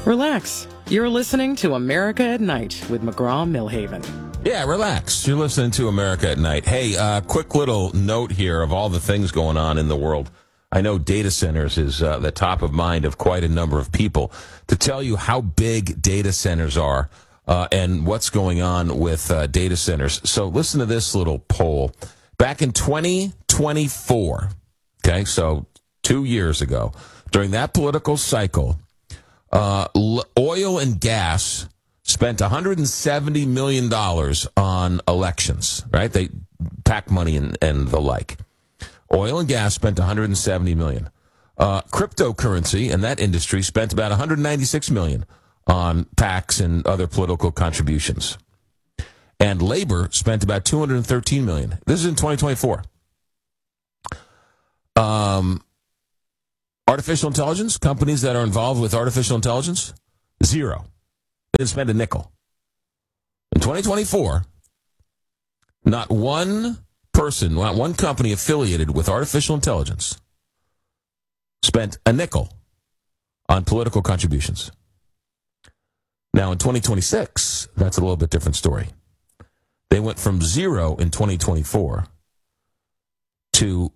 Relax. You're listening to America at Night with McGraw-Milhaven. Yeah, relax. You're listening to America at Night. Hey, quick little note here of all the things going on in the world. I know data centers is the top of mind of quite a number of people. To tell you how big data centers are and what's going on with data centers. So listen to this little poll. Back in 2024, okay, so 2 years ago, during that political cycle, oil and gas spent $170 million on elections, right? They pack money and the like. Oil and gas spent $170 million. Cryptocurrency and that industry spent about $196 million on PACs and other political contributions. And labor spent about $213 million. This is in 2024. Artificial intelligence, companies that are involved with artificial intelligence, zero. They didn't spend a nickel. In 2024, not one person, not one company affiliated with artificial intelligence spent a nickel on political contributions. Now, in 2026, that's a little bit different story. They went from zero in 2024 to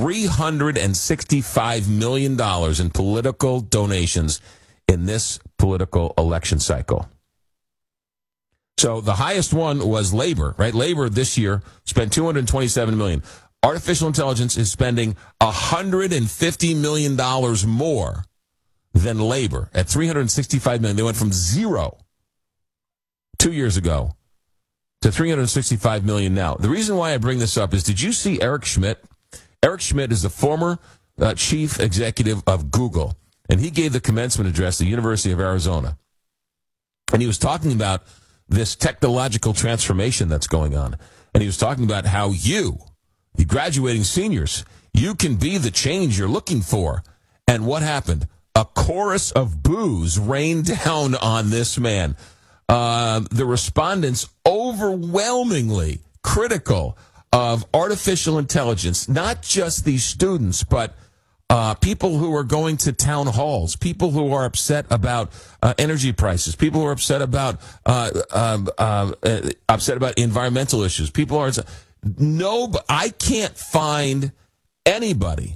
$365 million in political donations in this political election cycle. So the highest one was labor, right? Labor this year spent $227 million. Artificial intelligence is spending $150 million more than labor at $365 million. They went from zero 2 years ago to $365 million now. The reason why I bring this up is, did you see Eric Schmidt? Eric Schmidt is the former chief executive of Google, and he gave the commencement address at the University of Arizona. And he was talking about this technological transformation that's going on. And he was talking about how you graduating seniors, you can be the change you're looking for. And what happened? A chorus of boos rained down on this man. The respondents overwhelmingly critical of artificial intelligence, not just these students, but people who are going to town halls, people who are upset about energy prices, people who are upset about environmental issues. People are I can't find anybody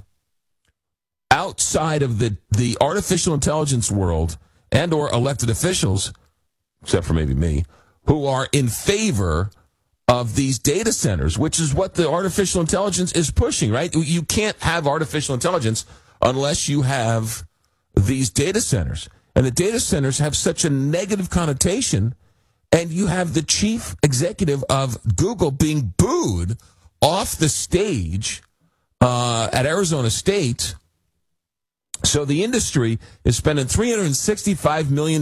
outside of the artificial intelligence world and or elected officials, except for maybe me, who are in favor of these data centers, which is what the artificial intelligence is pushing, right? You can't have artificial intelligence unless you have these data centers. And the data centers have such a negative connotation, and you have the chief executive of Google being booed off the stage at Arizona State. So the industry is spending $365 million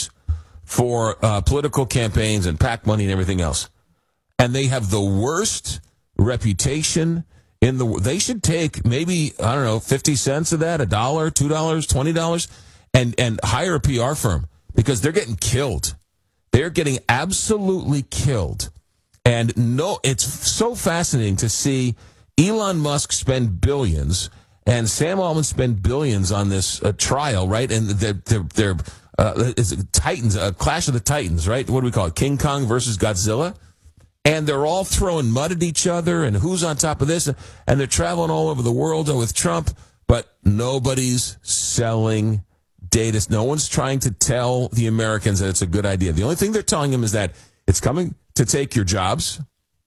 for political campaigns and PAC money and everything else. And they have the worst reputation in the world. They should take maybe, 50 cents of that, $1, $2, $20, and hire a PR firm, because they're getting killed. They're getting absolutely killed. And it's so fascinating to see Elon Musk spend billions and Sam Altman spend billions on this trial, right? And they're it's Titans, a Clash of the Titans, right? What do we call it? King Kong versus Godzilla? And they're all throwing mud at each other, and who's on top of this? And they're traveling all over the world with Trump, but nobody's selling data. No one's trying to tell the Americans that it's a good idea. The only thing they're telling them is that it's coming to take your jobs.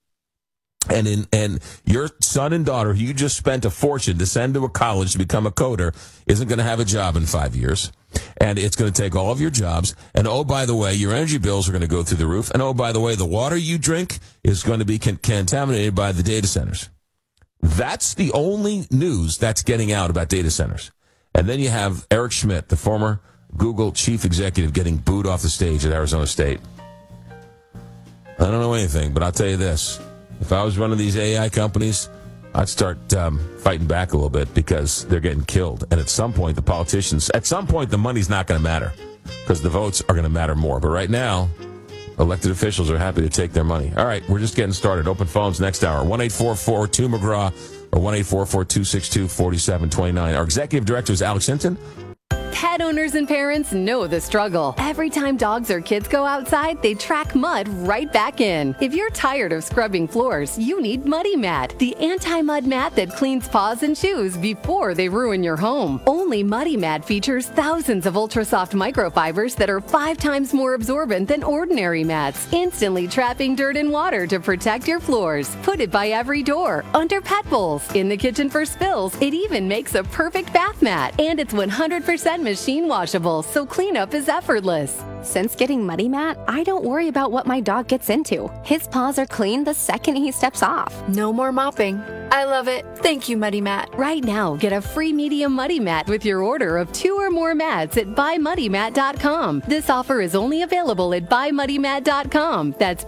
And your son and daughter, who you just spent a fortune to send to a college to become a coder, isn't going to have a job in 5 years. And it's going to take all of your jobs. And, oh, by the way, your energy bills are going to go through the roof. And, oh, by the way, the water you drink is going to be contaminated by the data centers. That's the only news that's getting out about data centers. And then you have Eric Schmidt, the former Google chief executive, getting booed off the stage at Arizona State. I don't know anything, but I'll tell you this. If I was running these AI companies, I'd start fighting back a little bit, because they're getting killed. And at some point, the money's not going to matter, because the votes are going to matter more. But right now, elected officials are happy to take their money. All right, we're just getting started. Open phones next hour, 1-844-2-McGraw or 1-844-262-4729. Our executive director is Alex Hinton. Pet owners and parents know the struggle. Every time dogs or kids go outside, they track mud right back in. If you're tired of scrubbing floors, you need Muddy Mat, the anti-mud mat that cleans paws and shoes before they ruin your home. Only Muddy Mat features thousands of ultra-soft microfibers that are 5 times more absorbent than ordinary mats, instantly trapping dirt and water to protect your floors. Put it by every door, under pet bowls, in the kitchen for spills. It even makes a perfect bath mat, and it's 100% machine washable, so cleanup is effortless. Since getting Muddy Mat, I don't worry about what my dog gets into. His paws are clean the second he steps off. No more mopping. I love it. Thank you, Muddy Mat. Right now, get a free medium Muddy Mat with your order of 2 or more mats at buymuddymat.com. This offer is only available at buymuddymat.com. That's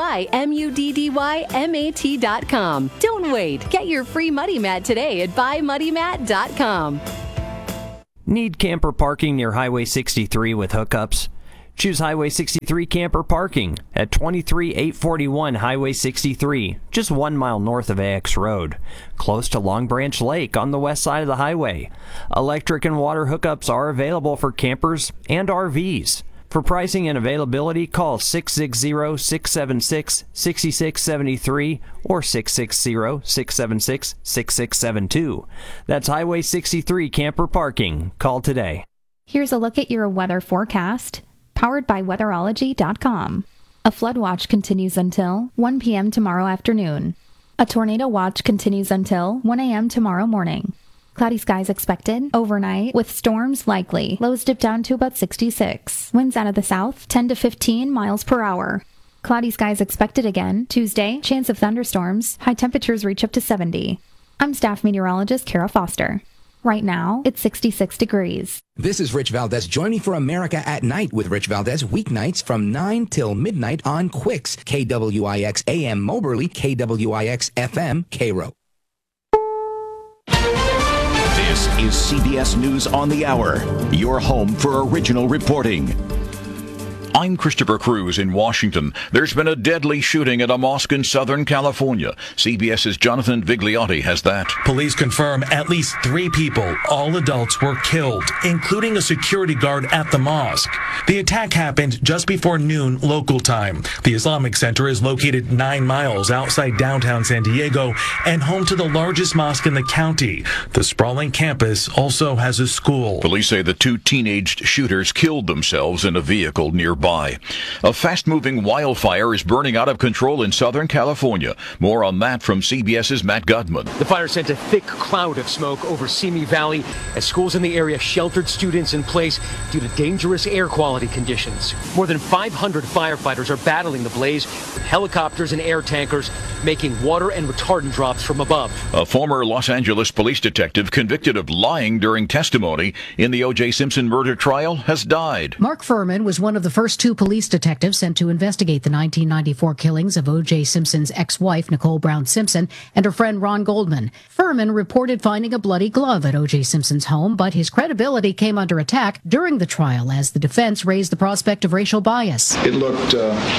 buyddymat.com. Don't wait. Get your free Muddy Mat today at buymuddymat.com. Need camper parking near Highway 63 with hookups? Choose Highway 63 Camper Parking at 23841 Highway 63, just 1 mile north of AX Road, close to Long Branch Lake on the west side of the highway. Electric and water hookups are available for campers and RVs. For pricing and availability, call 660-676-6673 or 660-676-6672. That's Highway 63 Camper Parking. Call today. Here's a look at your weather forecast, powered by weatherology.com. A flood watch continues until 1 p.m. tomorrow afternoon. A tornado watch continues until 1 a.m. tomorrow morning. Cloudy skies expected overnight with storms likely. Lows dip down to about 66. Winds out of the south 10 to 15 miles per hour. Cloudy skies expected again Tuesday. Chance of thunderstorms. High temperatures reach up to 70. I'm staff meteorologist Kara Foster. Right now, it's 66 degrees. This is Rich Valdez. Join me for America at Night with Rich Valdez weeknights from 9 till midnight on Quicks, KWIX AM Moberly, KWIX FM Cairo. This is CBS News on the Hour, your home for original reporting. I'm Christopher Cruz in Washington. There's been a deadly shooting at a mosque in Southern California. CBS's Jonathan Vigliotti has that. Police confirm at least 3 people, all adults, were killed, including a security guard at the mosque. The attack happened just before noon local time. The Islamic Center is located 9 miles outside downtown San Diego and home to the largest mosque in the county. The sprawling campus also has a school. Police say the 2 teenaged shooters killed themselves in a vehicle nearby. A fast-moving wildfire is burning out of control in Southern California. More on that from CBS's Matt Gudman. The fire sent a thick cloud of smoke over Simi Valley as schools in the area sheltered students in place due to dangerous air quality conditions. More than 500 firefighters are battling the blaze with helicopters and air tankers making water and retardant drops from above. A former Los Angeles police detective convicted of lying during testimony in the O.J. Simpson murder trial has died. Mark Furman was one of the first 2 police detectives sent to investigate the 1994 killings of O.J. Simpson's ex-wife, Nicole Brown Simpson, and her friend Ron Goldman. Furman reported finding a bloody glove at O.J. Simpson's home, but his credibility came under attack during the trial as the defense raised the prospect of racial bias. It looked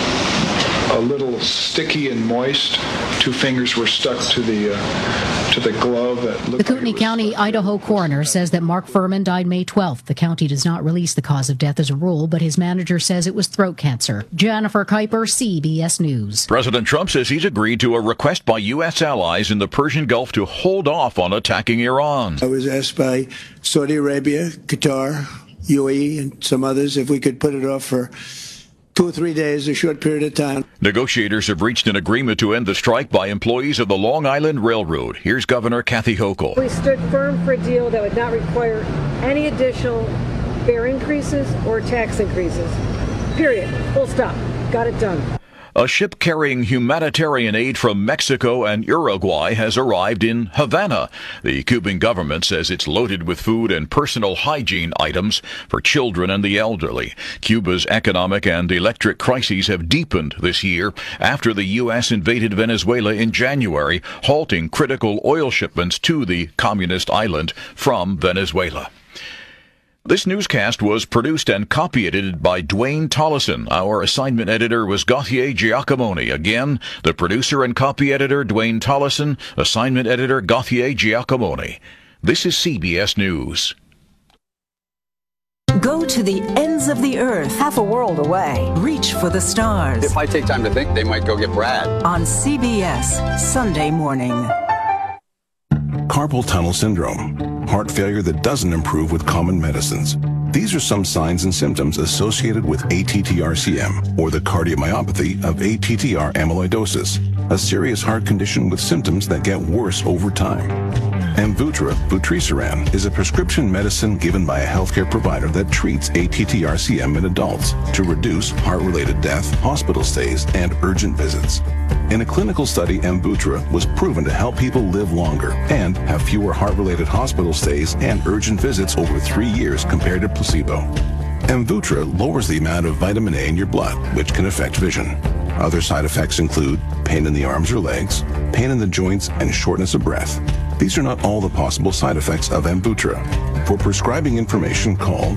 a little sticky and moist. 2 fingers were stuck to the glove. The Kootenai County, Idaho coroner says that Mark Furman died May 12th. The county does not release the cause of death as a rule, but his manager says it was throat cancer. Jennifer Kuiper, CBS News. President Trump says he's agreed to a request by U.S. allies in the Persian Gulf to hold off on attacking Iran. I was asked by Saudi Arabia, Qatar, UAE, and some others if we could put it off for 2 or 3 days, a short period of time. Negotiators have reached an agreement to end the strike by employees of the Long Island Railroad. Here's Governor Kathy Hochul. We stood firm for a deal that would not require any additional fare increases or tax increases. Period. Full stop. Got it done. A ship carrying humanitarian aid from Mexico and Uruguay has arrived in Havana. The Cuban government says it's loaded with food and personal hygiene items for children and the elderly. Cuba's economic and electric crises have deepened this year after the U.S. invaded Venezuela in January, halting critical oil shipments to the communist island from Venezuela. This newscast was produced and copy-edited by Dwayne Tollison. Our assignment editor was Gauthier Giacomoni. Again, the producer and copy editor, Dwayne Tollison. Assignment editor, Gauthier Giacomoni. This is CBS News. Go to the ends of the earth, half a world away. Reach for the stars. If I take time to think, they might go get Brad. On CBS, Sunday morning. Carpal tunnel syndrome, heart failure that doesn't improve with common medicines. These are some signs and symptoms associated with ATTR-CM, or the cardiomyopathy of ATTR amyloidosis, a serious heart condition with symptoms that get worse over time. Amvuttra, vutrisiran, is a prescription medicine given by a healthcare provider that treats ATTR-CM in adults to reduce heart-related death, hospital stays, and urgent visits. In a clinical study, Amvuttra was proven to help people live longer and have fewer heart-related hospital stays and urgent visits over 3 years compared to placebo. Amvuttra lowers the amount of vitamin A in your blood, which can affect vision. Other side effects include pain in the arms or legs, pain in the joints, and shortness of breath. These are not all the possible side effects of Amvuttra. For prescribing information, call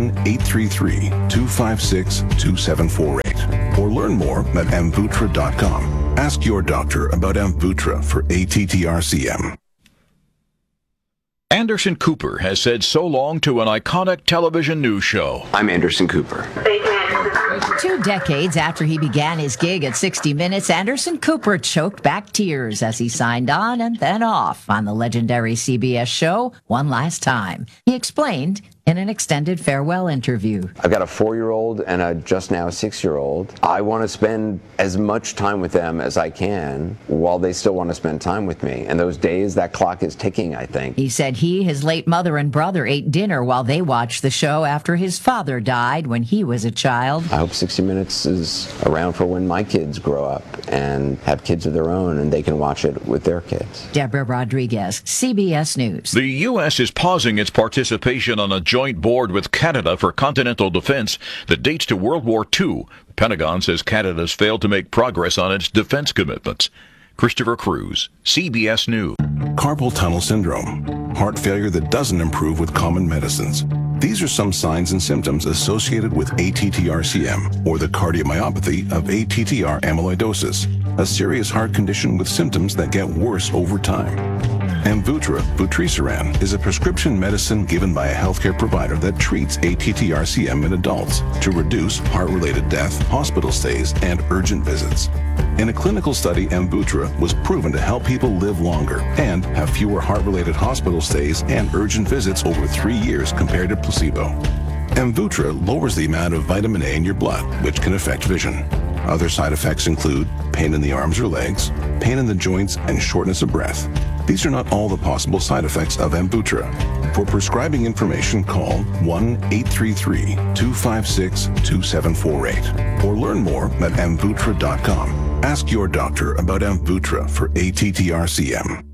1-833-256-2748 or learn more at amvuttra.com. Ask your doctor about Amvuttra for ATTR-CM. Anderson Cooper has said so long to an iconic television news show. I'm Anderson Cooper. 2 decades after he began his gig at 60 Minutes, Anderson Cooper choked back tears as he signed on and then off on the legendary CBS show one last time. He explained in an extended farewell interview. I've got a 4-year-old and a just now 6-year-old. I want to spend as much time with them as I can while they still want to spend time with me. And those days, that clock is ticking, I think. He said he, his late mother, and brother ate dinner while they watched the show after his father died when he was a child. I hope 60 Minutes is around for when my kids grow up and have kids of their own and they can watch it with their kids. Deborah Rodriguez, CBS News. The U.S. is pausing its participation on a joint board with Canada for continental defense that dates to World War II. The Pentagon says Canada's failed to make progress on its defense commitments. Christopher Cruz, CBS News. Carpal tunnel syndrome, heart failure that doesn't improve with common medicines. These are some signs and symptoms associated with ATTR-CM, or the cardiomyopathy of ATTR amyloidosis, a serious heart condition with symptoms that get worse over time. Amvuttra, vutrisiran, is a prescription medicine given by a healthcare provider that treats ATTR-CM in adults to reduce heart-related death, hospital stays, and urgent visits. In a clinical study, Amvuttra was proven to help people live longer and have fewer heart-related hospital stays and urgent visits over 3 years compared to placebo. Amvuttra lowers the amount of vitamin A in your blood, which can affect vision. Other side effects include pain in the arms or legs, pain in the joints, and shortness of breath. These are not all the possible side effects of Amvuttra. For prescribing information, call 1-833-256-2748 or learn more at amvuttra.com. Ask your doctor about Amvuttra for ATTR-CM.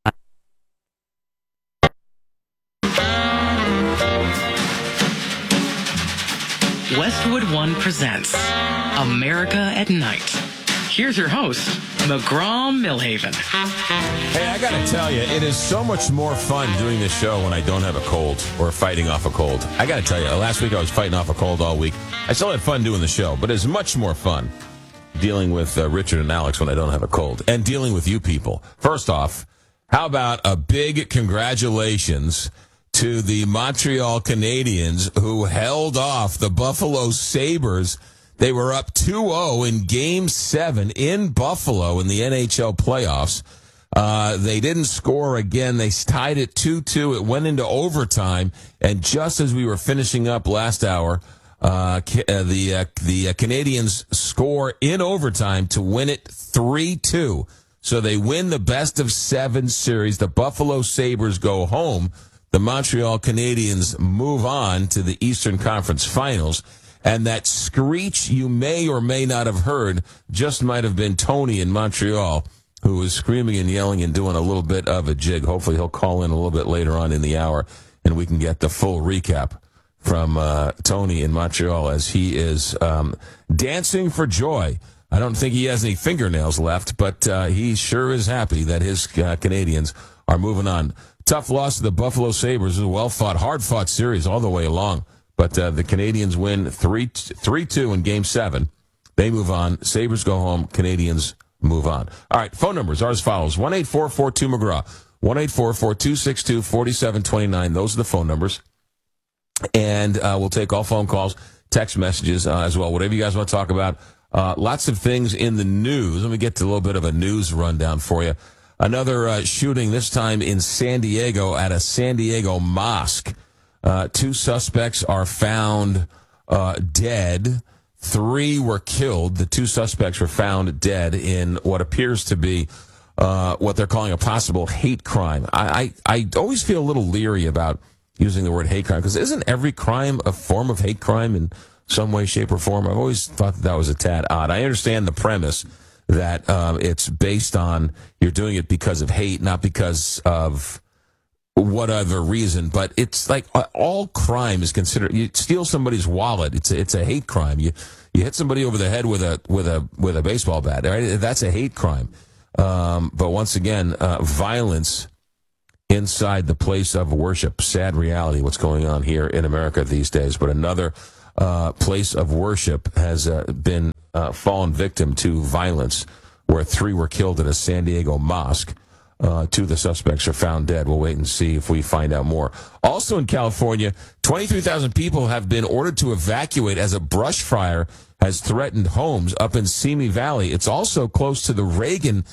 Westwood One presents America at Night. Here's your host, McGraw-Milhaven. Hey, I gotta tell you, it is so much more fun doing this show when I don't have a cold or fighting off a cold. I gotta tell you, last week I was fighting off a cold all week. I still had fun doing the show, but it's much more fun dealing with Richard and Alex when I don't have a cold and dealing with you people. First off, how about a big congratulations to the Montreal Canadiens who held off the Buffalo Sabres. They were up 2-0 in Game 7 in Buffalo in the NHL playoffs. They didn't score again. They tied it 2-2. It went into overtime, and just as we were finishing up last hour, the Canadiens score in overtime to win it 3-2. So they win the best-of-7 series. The Buffalo Sabres go home. The Montreal Canadiens move on to the Eastern Conference Finals. And that screech you may or may not have heard just might have been Tony in Montreal, who was screaming and yelling and doing a little bit of a jig. Hopefully he'll call in a little bit later on in the hour, and we can get the full recap from Tony in Montreal as he is dancing for joy. I don't think he has any fingernails left, but he sure is happy that his Canadiens are moving on. Tough loss to the Buffalo Sabres. It was a well-fought, hard-fought series all the way along. But the Canadiens win 3-2 in Game 7. They move on. Sabres go home. Canadiens move on. All right, phone numbers are as follows. 1-844-2-McGraw. 1-844-262-4729. Those are the phone numbers. And we'll take all phone calls, text messages as well, whatever you guys want to talk about. Lots of things in the news. Let me get to a little bit of a news rundown for you. Another shooting, this time in San Diego at a San Diego mosque. 2 suspects are found dead. 3 were killed. The 2 suspects were found dead in what appears to be what they're calling a possible hate crime. I always feel a little leery about using the word hate crime, because isn't every crime a form of hate crime in some way, shape, or form? I've always thought that was a tad odd. I understand the premise that it's based on you're doing it because of hate, not because of whatever reason, but it's like all crime is considered. You steal somebody's wallet, it's a hate crime. You hit somebody over the head with a baseball bat, right? That's a hate crime. But once again, violence inside the place of worship. Sad reality, what's going on here in America these days. But another place of worship has been fallen victim to violence, where 3 were killed at a San Diego mosque. 2 of the suspects are found dead. We'll wait and see if we find out more. Also in California, 23,000 people have been ordered to evacuate as a brush fire has threatened homes up in Simi Valley. It's also close to the Reagan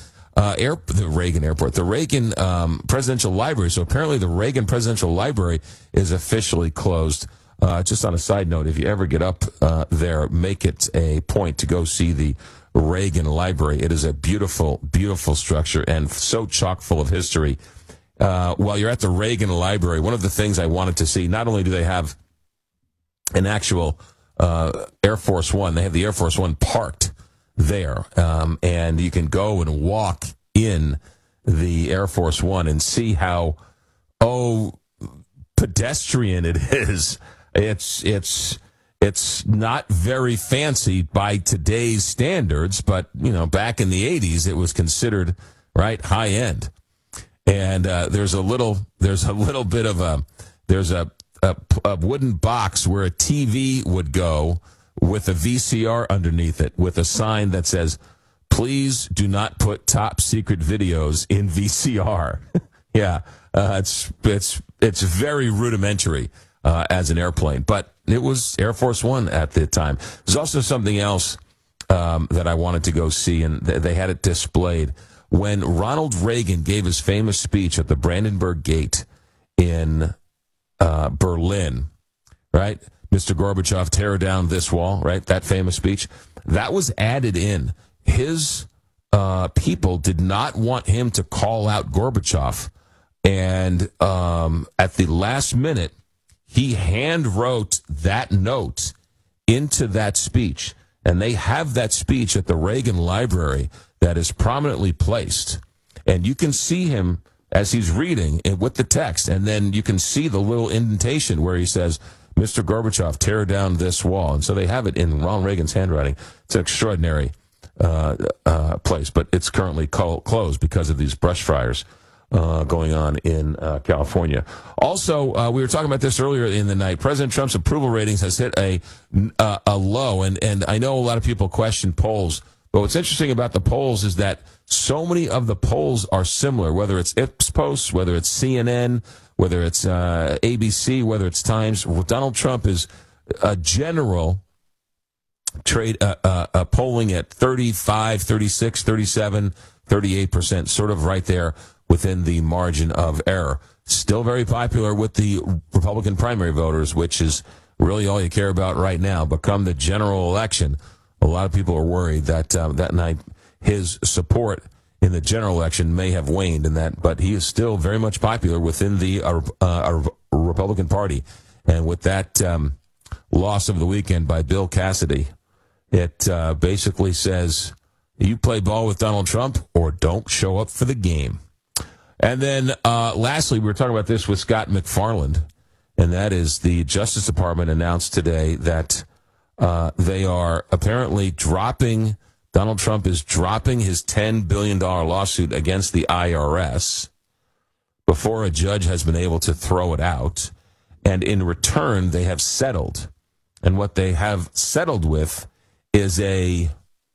Presidential Library. So apparently the Reagan Presidential Library is officially closed. Just on a side note, if you ever get up there, make it a point to go see the Reagan Library. It is a beautiful, beautiful structure and so chock full of history. While you're at the Reagan Library, one of the things I wanted to see, not only do they have an actual Air Force One, they have the Air Force One parked there, and you can go and walk in the Air Force One and see how pedestrian it is. It's not very fancy by today's standards, but back in the 80s it was considered high end. And there's a wooden box where a TV would go with a VCR underneath it, with a sign that says, "Please do not put top secret videos in VCR." Yeah, it's very rudimentary as an airplane, but it was Air Force One at the time. There's also something else that I wanted to go see, and they had it displayed. When Ronald Reagan gave his famous speech at the Brandenburg Gate in Berlin, right? Mr. Gorbachev, tear down this wall, right? That famous speech. That was added in. His people did not want him to call out Gorbachev. And at the last minute, he hand wrote that note into that speech. And they have that speech at the Reagan Library that is prominently placed. And you can see him as he's reading with the text. And then you can see the little indentation where he says, "Mr. Gorbachev, tear down this wall." And so they have it in Ronald Reagan's handwriting. It's an extraordinary place, but it's currently closed because of these brush fires going on in California. Also, we were talking about this earlier in the night. President Trump's approval ratings has hit a low, and I know a lot of people question polls, but what's interesting about the polls is that so many of the polls are similar, whether it's Ipsos, whether it's CNN, whether it's ABC, whether it's Times. Donald Trump is a general polling at 35, 36, 37, 38%, sort of right there within the margin of error. Still very popular with the Republican primary voters, which is really all you care about right now. But come the general election, a lot of people are worried that that night his support in the general election may have waned, but he is still very much popular within the Republican Party. And with that loss of the weekend by Bill Cassidy, it basically says, you play ball with Donald Trump or don't show up for the game. And then lastly, we were talking about this with Scott McFarland, and that is the Justice Department announced today that they are apparently Donald Trump is dropping his $10 billion lawsuit against the IRS before a judge has been able to throw it out. And in return, they have settled. And what they have settled with is a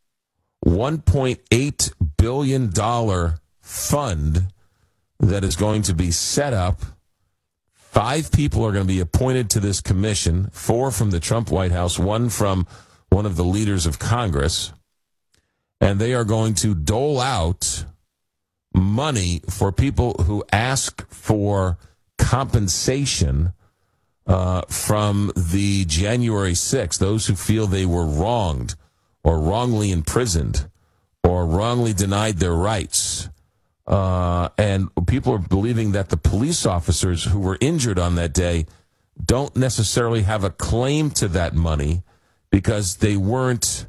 $1.8 billion fund that is going to be set up 5 people are going to be appointed to this commission, 4 from the Trump White House, 1 from one of the leaders of Congress, and they are going to dole out money for people who ask for compensation from the January 6th, those who feel they were wronged or wrongly imprisoned or wrongly denied their rights. And people are believing that the police officers who were injured on that day don't necessarily have a claim to that money because they weren't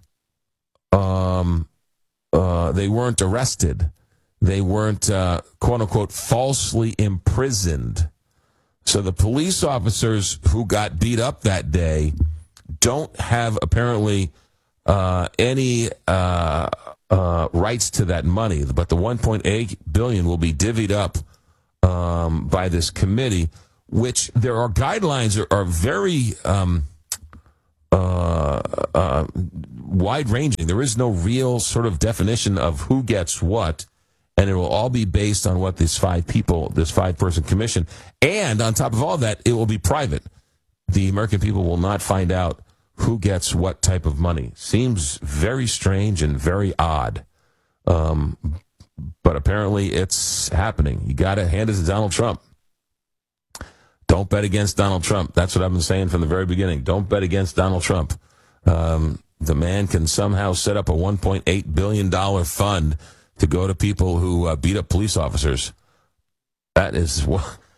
arrested. They weren't, quote unquote, falsely imprisoned. So the police officers who got beat up that day don't have apparently any rights to that money, but the $1.8 billion will be divvied up by this committee, which there are guidelines are very wide-ranging. There is no real sort of definition of who gets what, and it will all be based on what this 5-person commission, and on top of all that, it will be private. The American people will not find out who gets what type of money. Seems very strange and very odd. But apparently it's happening. You got to hand it to Donald Trump. Don't bet against Donald Trump. That's what I've been saying from the very beginning. Don't bet against Donald Trump. The man can somehow set up a $1.8 billion fund to go to people who beat up police officers. That is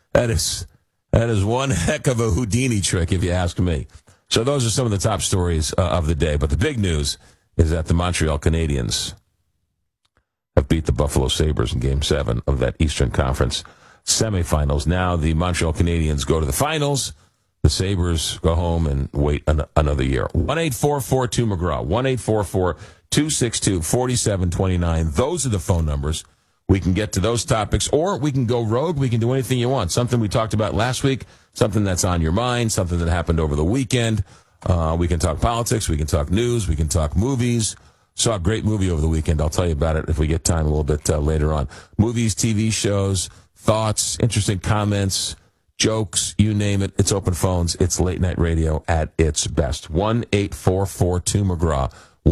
one heck of a Houdini trick, if you ask me. So those are some of the top stories of the day. But the big news is that the Montreal Canadiens have beat the Buffalo Sabres in Game 7 of that Eastern Conference semifinals. Now the Montreal Canadiens go to the finals. The Sabres go home and wait another year. 1-844-2-McGraw. 1-844-262-4729. Those are the phone numbers. We can get to those topics, or we can go rogue. We can do anything you want. Something we talked about last week, something that's on your mind, something that happened over the weekend. We can talk politics. We can talk news. We can talk movies. Saw a great movie over the weekend. I'll tell you about it if we get time a little bit later on. Movies, TV shows, thoughts, interesting comments, jokes, you name it. It's open phones. It's late night radio at its best. 1-844-2-McGraw.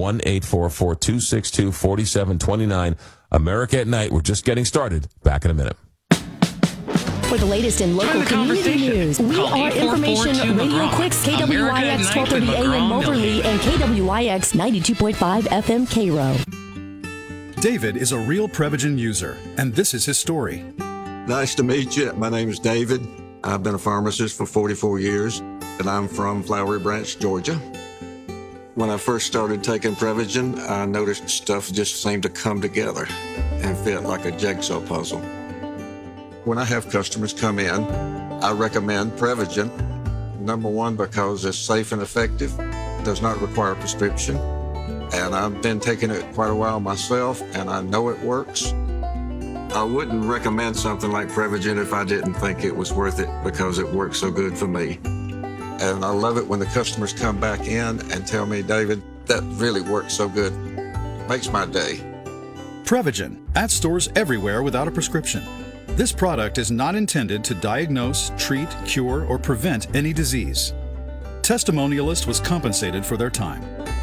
1-844-262-4729. America at Night. We're just getting started. Back in a minute. For the latest in local community news, we are Information Radio Quicks, KWIX 1230 AM Moberly and KWIX 92.5 FM Cairo. David is a real Prevagen user, and this is his story. Nice to meet you. My name is David. I've been a pharmacist for 44 years, and I'm from Flowery Branch, Georgia. When I first started taking Prevagen, I noticed stuff just seemed to come together and fit like a jigsaw puzzle. When I have customers come in, I recommend Prevagen. Number one, because it's safe and effective, does not require a prescription, and I've been taking it quite a while myself, and I know it works. I wouldn't recommend something like Prevagen if I didn't think it was worth it because it works so good for me. And I love it when the customers come back in and tell me, David, that really works so good. Makes my day. Prevagen, at stores everywhere without a prescription. This product is not intended to diagnose, treat, cure, or prevent any disease. Testimonialist was compensated for their time.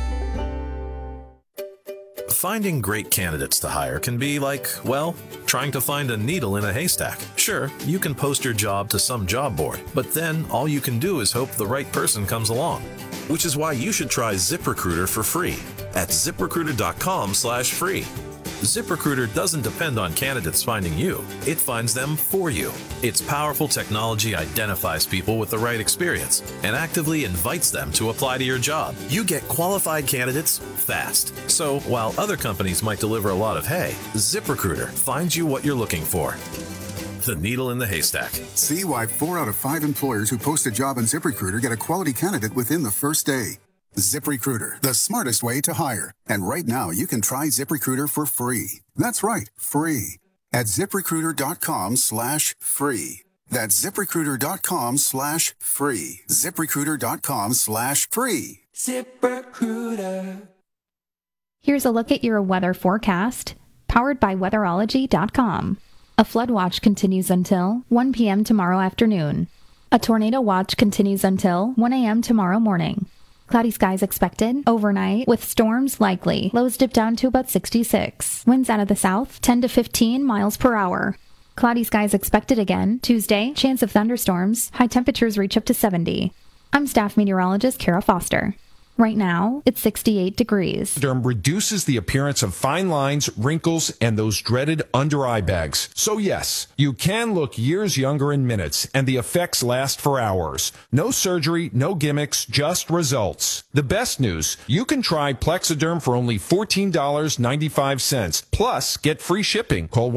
Finding great candidates to hire can be like, well, trying to find a needle in a haystack. Sure, you can post your job to some job board, but then all you can do is hope the right person comes along. Which is why you should try ZipRecruiter for free at ZipRecruiter.com/free. ZipRecruiter doesn't depend on candidates finding you. It finds them for you. Its powerful technology identifies people with the right experience and actively invites them to apply to your job. You get qualified candidates fast. So while other companies might deliver a lot of hay, ZipRecruiter finds you what you're looking for. The needle in the haystack. See why 4 out of 5 employers who post a job on ZipRecruiter get a quality candidate within the first day. ZipRecruiter, the smartest way to hire. And right now, you can try ZipRecruiter for free. That's right, free. At ZipRecruiter.com/free. That's ZipRecruiter.com/free. ZipRecruiter.com/free. ZipRecruiter. Here's a look at your weather forecast, powered by weatherology.com. A flood watch continues until 1 p.m. tomorrow afternoon. A tornado watch continues until 1 a.m. tomorrow morning. Cloudy skies expected overnight with storms likely. Lows dip down to about 66. Winds out of the south 10 to 15 miles per hour. Cloudy skies expected again Tuesday. Chance of thunderstorms. High temperatures reach up to 70. I'm staff meteorologist Kara Foster. Right now, it's 68 degrees. Derm reduces the appearance of fine lines, wrinkles, and those dreaded under-eye bags. So yes, you can look years younger in minutes, and the effects last for hours. No surgery, no gimmicks, just results. The best news, you can try Plexiderm for only $14.95. Plus, get free shipping. Call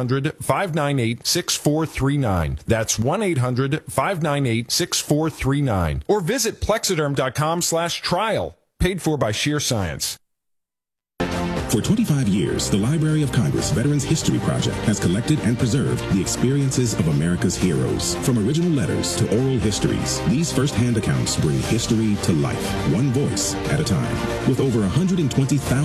1-800-598-6439. That's 1-800-598-6439. Or visit plexiderm.com/trial. Paid for by Sheer Science. For 25 years, the Library of Congress Veterans History Project has collected and preserved the experiences of America's heroes. From original letters to oral histories, these first-hand accounts bring history to life, one voice at a time. With over 120,000